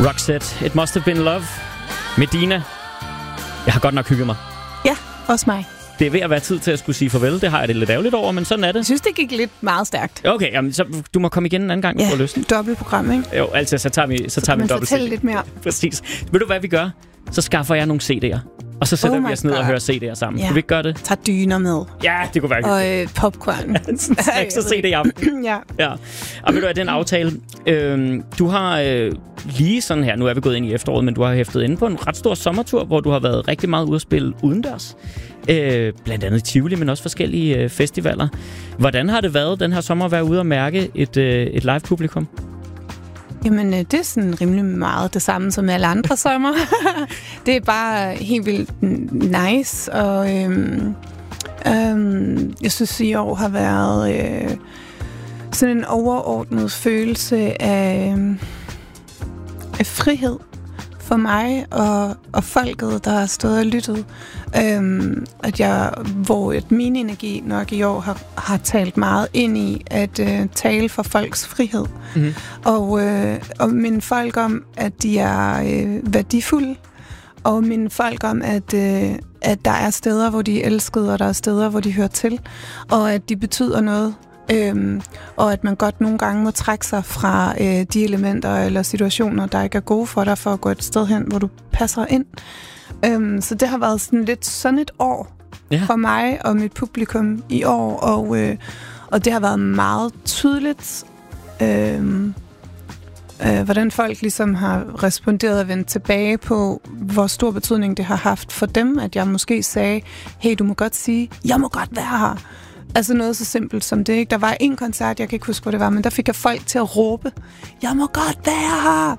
Roxette, It Must Have Been Love. Medina, jeg har godt nok hygget mig. Ja, også mig. Det er ved at være tid til at skulle sige farvel. Det har jeg det lidt ærgerligt over, men sådan er det. Jeg synes, det gik lidt meget stærkt. Okay, jamen, så du må komme igen en anden gang, hvis du har lyst. Ja, dobbeltprogram, ikke? Jo, altså, så tager vi en dobbelt. Så lidt mere. Præcis. Ved du, hvad vi gør? Så skaffer jeg nogle CD'er. Og så sætter vi os ned og hører CD'er sammen. Ja. Skal vi ikke gøre det? Tag dyner med. Ja, det kunne være hyggeligt. Og popcorn. Snacks og CD i aften. Ja. Og ved du, at den aftale, du har lige sådan her, nu er vi gået ind i efteråret, men du har hæftet inde på en ret stor sommertur, hvor du har været rigtig meget ude at spille udendørs. Blandt andet i Tivoli, men også forskellige festivaler. Hvordan har det været den her sommer at være ude og mærke et live publikum? Jamen, det er sådan rimelig meget det samme som alle andre sommer. Det er bare helt vildt nice, og jeg synes, i år har været sådan en overordnet følelse af frihed for mig og folket, der har stået og lyttet. Hvor min energi nok i år har talt meget ind i at tale for folks frihed. Mm-hmm. Og minde folk om, at de er værdifulde, og minde folk om, at der er steder, hvor de er elskede, og der er steder, hvor de hører til, og at de betyder noget. Og at man godt nogle gange må trække sig fra de elementer eller situationer, der ikke er gode for dig, for at gå et sted hen, hvor du passer ind. Så det har været sådan lidt sådan et år for mig og mit publikum i år, og det har været meget tydeligt, hvordan folk ligesom har responderet og vendt tilbage på, hvor stor betydning det har haft for dem, at jeg måske sagde, hey, du må godt sige, jeg må godt være her. Altså noget så simpelt som det, ikke? Der var en koncert, jeg kan ikke huske, hvor det var, men der fik jeg folk til at råbe, jeg må godt være her.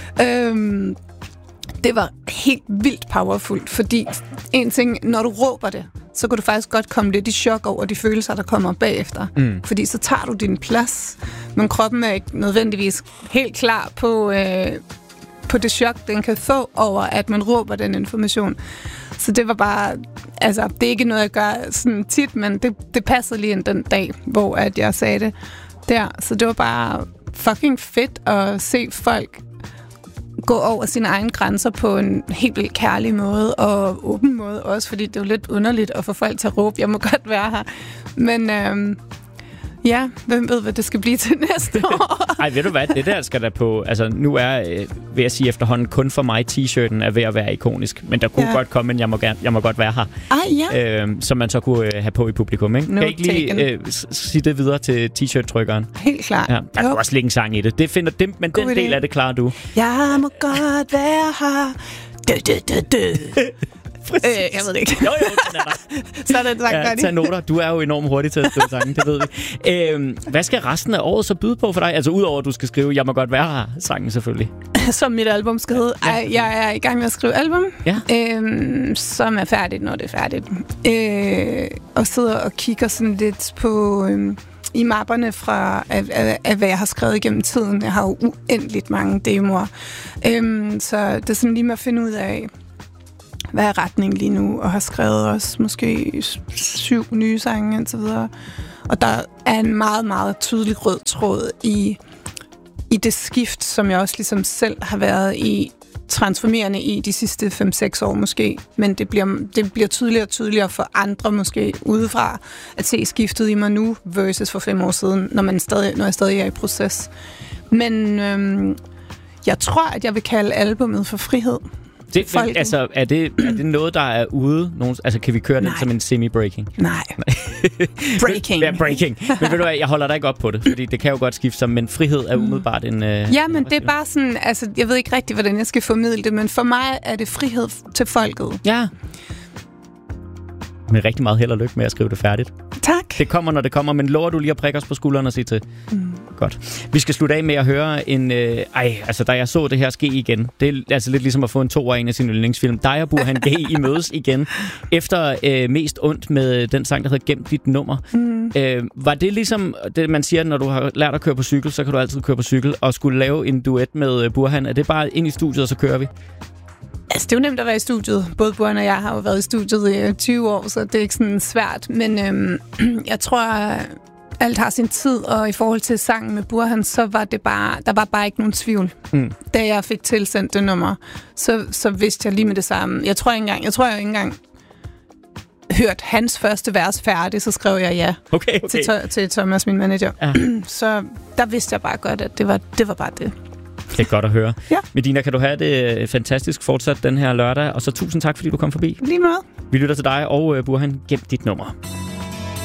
Det var helt vildt powerful, fordi en ting, når du råber det, så kan du faktisk godt komme lidt i chok over de følelser, der kommer bagefter. Mm. Fordi så tager du din plads, men kroppen er ikke nødvendigvis helt klar på det chok, den kan få over, at man råber den information. Så det var bare, altså, det er ikke noget, jeg gør sådan tit, men det passede lige ind den dag, hvor at jeg sagde det der. Så det var bare fucking fedt at se folk gå over sine egne grænser på en helt vildt kærlig måde, og åben måde også, fordi det er jo lidt underligt at få folk til at råbe, jeg må godt være her. Men ja, hvem ved, hvad det skal blive til næste år? Ej, ved du hvad, det der skal der på, altså nu er, vil jeg sige efterhånden, kun for mig t-shirten er ved at være ikonisk, men der kunne godt komme en, jeg må godt være her, som man så kunne have på i publikum, ikke? No, kan ikke lige sige det videre til t-shirt-trykkeren? Helt klart. Ja, der kunne også ligge en sang i det. Det finder dem, men den del af det klarer du. Jeg må godt være her. Jeg ved det ikke. Jo, den er der. Så er det sagt, tag noter. Du er jo enormt hurtig til at skrive sange, det ved vi. Hvad skal resten af året så byde på for dig? Altså udover at du skal skrive, jeg må godt være her, sangen selvfølgelig. Som mit album skal hedde. Jeg er i gang med at skrive album, som er færdigt, når det er færdigt. Og sidder og kigger sådan lidt på i mapperne fra af hvad jeg har skrevet igennem tiden. Jeg har jo uendeligt mange demoer. Så det er sådan lige med at finde ud af, hvad er retningen lige nu, og har skrevet også måske 7 nye sange og så videre. Og der er en meget, meget tydelig rød tråd i det skift, som jeg også ligesom selv har været i, transformerende i de sidste 5-6 år måske. Men det bliver tydeligere og tydeligere for andre måske udefra at se skiftet i mig nu versus for 5 år siden, når jeg stadig er i proces. Men jeg tror, at jeg vil kalde albumet for frihed. Altså, er det noget, der er ude? Altså, kan vi køre den som en semi-breaking? Nej. Breaking. Ja, breaking. Men ved du hvad, jeg holder dig ikke op på det, fordi det kan jo godt skifte sig, men frihed er umiddelbart en... Ja, men det er bare sådan, altså, jeg ved ikke rigtig, hvordan jeg skal formidle det, men for mig er det frihed til folket. Ja. Med rigtig meget held og lykke med at skrive det færdigt. Tak. Det kommer, når det kommer, men lover du lige at prikke os på skulderen og sige til? Godt. Vi skal slutte af med at høre en... da jeg så det her ske igen, det er altså lidt ligesom at få en 2 af en af sin yndlingsfilm. Dig og Burhan G. I mødes igen, efter Mest ondt med den sang, der hedder Gem dit nummer. Var det ligesom det, man siger, når du har lært at køre på cykel, så kan du altid køre på cykel, og skulle lave en duet med Burhan? Er det bare ind i studiet, og så kører vi? Altså, det er jo nemt at være i studiet. Både Burhan og jeg har jo været i studiet i 20 år, så det er ikke sådan svært. Men jeg tror, alt har sin tid, og i forhold til sangen med Burhan, så var der var bare ikke nogen tvivl. Da jeg fik tilsendt det nummer, så vidste jeg lige med det samme. Jeg tror ikke engang hørt hans første vers færdig, så skrev jeg ja til Thomas, min manager. Ja. Så der vidste jeg bare godt, at det var bare det. Det er godt at høre. Ja. Medina, kan du have det fantastisk fortsat den her lørdag, og så tusind tak, fordi du kom forbi. Lige meget. Vi lytter til dig, og Burhan, gem dit nummer.